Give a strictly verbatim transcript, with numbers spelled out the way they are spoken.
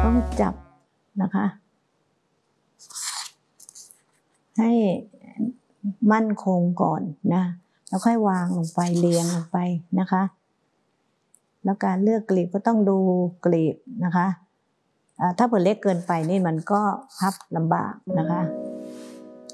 ต้องจับนะคะให้มั่นคงก่อนนะแล้วค่อยวางลงไปเรียงลงไปนะคะแล้วการเลือกกลีบก็ต้องดูกลีบนะคะถ้าเผื่อเล็กเกินไปนี่มันก็พับลำบากนะคะ